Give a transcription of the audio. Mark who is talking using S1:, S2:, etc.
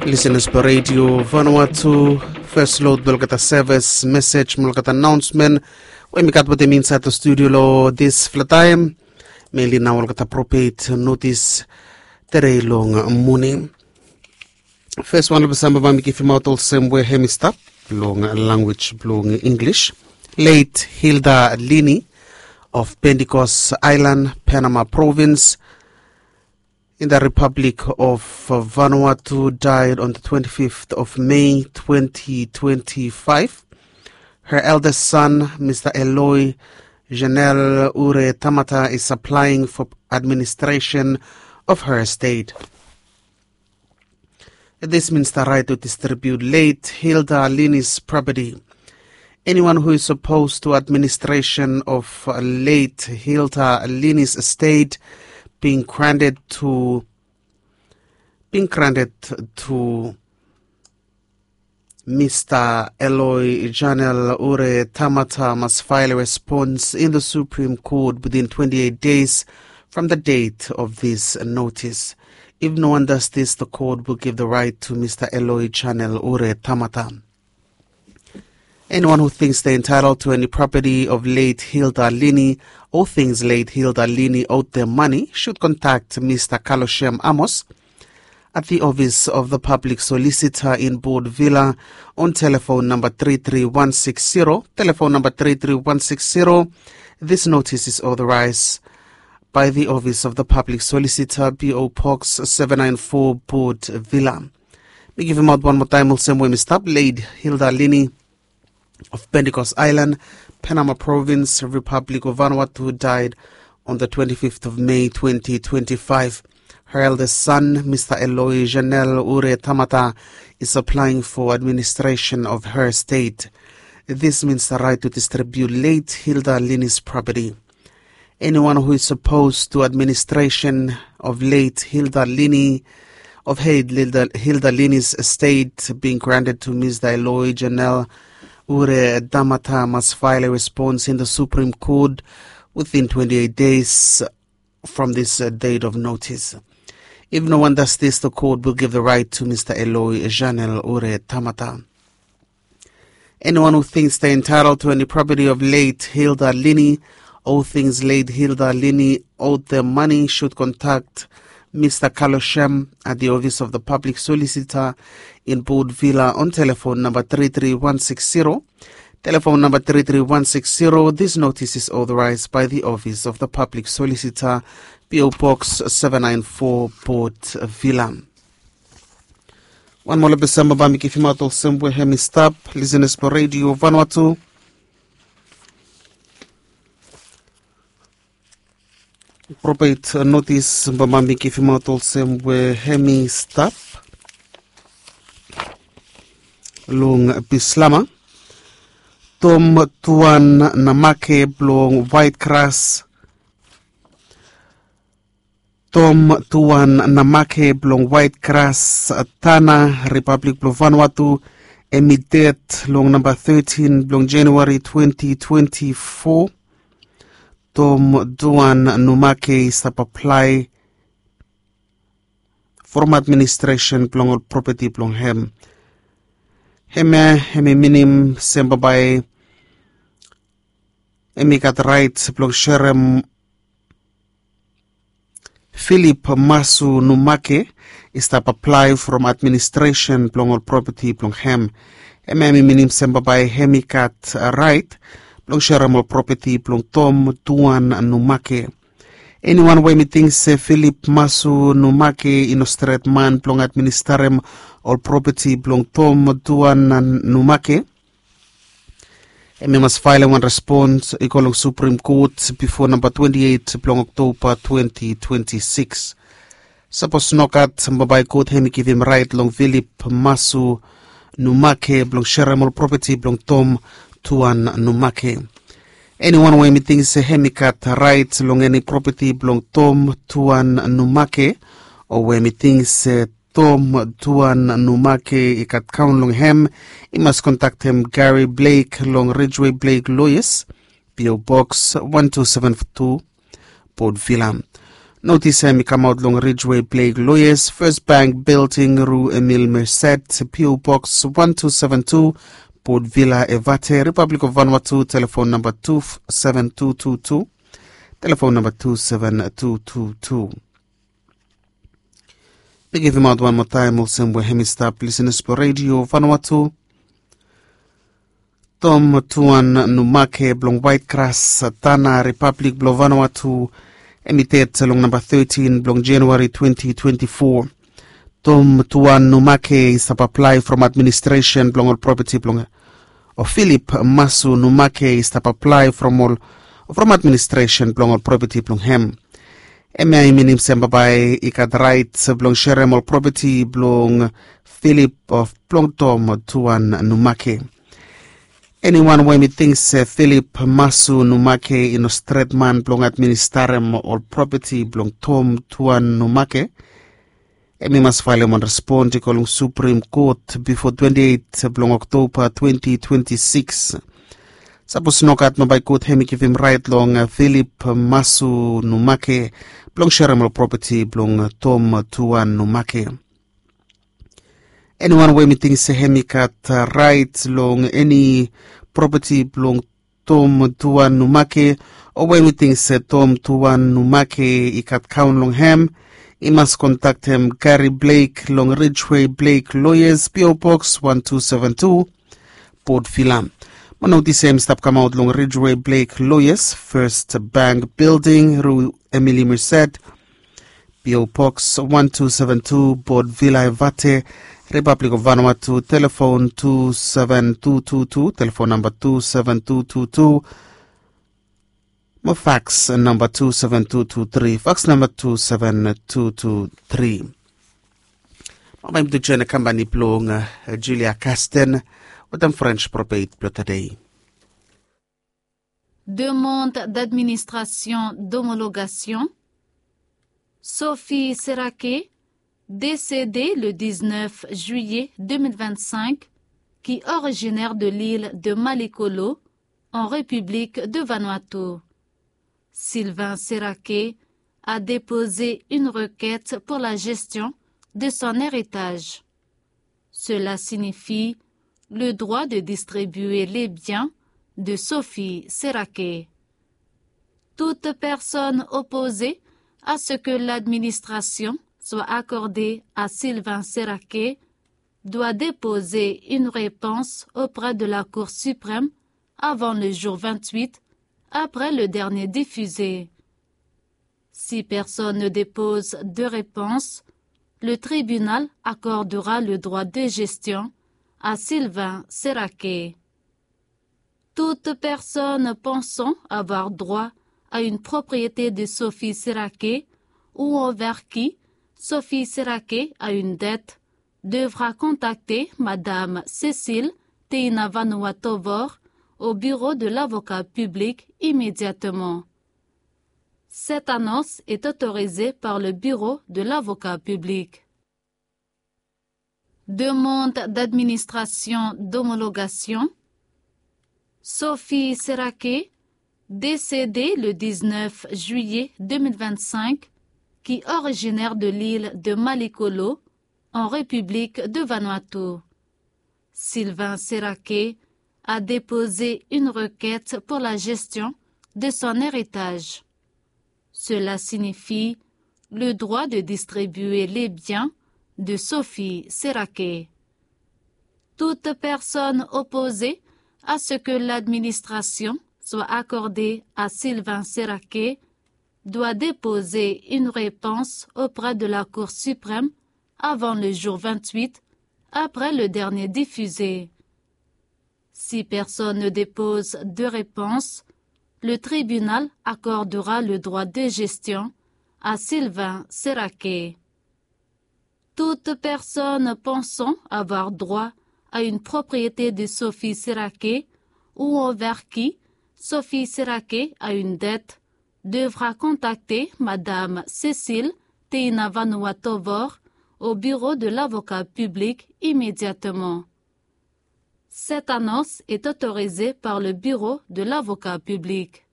S1: Listeners per radio Vanuatu first load Mulkata service message Mulkata announcement when we got what they mean at the studio lo this flat time mainly now Mulkata appropriate notice tere long morning. First one of the summer we give him out all same way hemistap long language long English. Late Hilda Lini of Pentecost Island, Panama Province in the Republic of Vanuatu died on the 25th of May 2025. Her eldest son, Mr. Eloy Janelle Ure Tamata, is applying for administration of her estate. This means the right to distribute late Hilda Lini's property. Anyone who is opposed to administration of late Hilda Lini's estate being granted to Mr. Eloy Janelle Ure Tamata must file a response in the Supreme Court within 28 days from the date of this notice. If no one does this, the court will give the right to Mr. Eloy Janelle Ure Tamata. Anyone who thinks they're entitled to any property of late Hilda Lini or thinks late Hilda Lini owed them money should contact Mr. Kaloshem Amos at the office of the public solicitor in Board Villa on telephone number 33160. Telephone number 33160. This notice is authorized by the office of the public solicitor, P.O. Box 794 Board Villa. We give him out one more time. We'll same way we stop. Late Hilda Lini of Pentecost Island, Panama Province, Republic of Vanuatu, died on the 25th of May 2025. Her eldest son, Mr. Eloy Janelle Ure Tamata, is applying for administration of her estate. This means the right to distribute late Hilda Lini's property. Anyone who is opposed to administration of late Hilda Lini of Hilda Lini's estate being granted to Mr. Eloy Janelle Ure Tamata must file a response in the Supreme Court within 28 days from this date of notice. If no one does this, the court will give the right to Mr. Eloy Janelle Ure Tamata. Anyone who thinks they're entitled to any property of late Hilda Lini or thinks late Hilda Lini owed them money should contact Mr. Kaloshem at the office of the public solicitor in Board Villa on telephone number 33160. Telephone number 33160. This notice is authorized by the office of the public solicitor, P.O. Box 794 Board Villa. One more December Bami Kifimato Simwe Hemi Stop. Listeners for Radio Vanuatu. Appropriate notice Bambi Kifimato Simwe Hemi Stop. Lung Bislama. Tom Tuan Namake Blong White Grass. Tom Tuan Namake Blong White Grass Tana Republic Blong Vanuatu Emidet Long number 13 Blong January 2024. Tom Tuan Numake stop apply from administration Blong property Blong Hem. Heme minim semba by emikat rights Blong Sherem Philip Masu Numake is to apply from administration Blong property Blong Hem. Heme minim semba by hemikat right Blong Sherem property Blong Tom Tuan Numake. Anyone way me thinks Philip Masu Numake in straight man Blong administrem or property Blong Tom Tuan Numake. And we must file one response equal Supreme Court before number 28 Blong October 2026. Suppose nokat Mbabai Court hemi give him right Long Philip Masu Numake Blong Sherem property Blong Tom Tuan Numake. Anyone way me thinks hemikat right long any property belong Tom Tuan Numake or way me thinks Tom Tuan Numake ikat count long hem, he must contact him Gary Blake long Ridgeway Blake Lawyers, P.O. Box 1272 Port Villa. Notice mi come out long Ridgeway Blake Lawyers, First Bank Building, Rue Emile Merced, PO Box 1272, Port Villa Evate, Republic of Vanuatu, telephone number 27222, telephone number 27222. We give him out one more time, also we hemistap listeners for Radio Vanuatu. Tom Tuan Numake Blong Whitecross Tana Republic Blong Vanuatu emitted long number 13 Blong January 2024. Tom Tuan Numake is apply from administration Blong all property Blong or Philip Masu Numake is apply from administration Blong all property Blong hem. Emia minim semba by ikad right Blong Sherem all property Blong Philip of Blong Tom Tuan Numake. Anyone when me thinks Philip Masu Numake in a straight man blong administrarem or property blong Tom Tuan Numake. Emi must file him on respond to calling Supreme Court before 28 blong October 2026. Suppose knock at my court hemi give him right long Philip Masu Numake blong sharem property blong Tom Tuan Numake. Anyone when me thinks hemikat right long any property belong Tom Tuan Numake or when me thinks Tom Tuan Numake ikat count long hem, he must contact him Gary Blake long Ridgeway Blake Lawyers, PO Box 1272, Port Villa. One of the same stop come out long Ridgeway Blake Lawyers, First Bank Building, Rue Emily Merced, PO Box 1272, Port Villa Evate, Republic of Vanuatu, telephone 27222, telephone number 27222, my fax number 27223, fax number 27223. I'm to join a company blong Julia Casten with a French propriété pour today.
S2: Demande d'administration d'homologation. Sophie Serake, décédée le 19 juillet 2025, qui est originaire de l'île de Malekolo, en République de Vanuatu. Sylvain Serake a déposé une requête pour la gestion de son héritage. Cela signifie le droit de distribuer les biens de Sophie Serake. Toute personne opposée à ce que l'administration soit accordée à Sylvain Serake doit déposer une réponse auprès de la Cour suprême avant le jour 28, après le dernier diffusé. Si personne ne dépose de réponse, le tribunal accordera le droit de gestion à Sylvain Serake. Toute personne pensant avoir droit à une propriété de Sophie Serake ou envers qui Sophie Serake a une dette devra contacter Madame Cécile Teinavanuatovor au bureau de l'avocat public immédiatement. Cette annonce est autorisée par le bureau de l'avocat public. Demande d'administration d'homologation. Sophie Serake, décédée le 19 juillet 2025, qui est originaire de l'île de Malekolo, en République de Vanuatu. Sylvain Serake a déposé une requête pour la gestion de son héritage. Cela signifie le droit de distribuer les biens de Sophie Serake. Toute personne opposée à ce que l'administration soit accordée à Sylvain Serake doit déposer une réponse auprès de la Cour suprême avant le jour 28, après le dernier diffusé. Si personne ne dépose de réponse, le tribunal accordera le droit de gestion à Sylvain Serake. Toute personne pensant avoir droit à une propriété de Sophie Serake ou envers qui Sophie Serake a une dette devra contacter Madame Cécile Teinavanuatovor au bureau de l'avocat public immédiatement. Cette annonce est autorisée par le bureau de l'avocat public.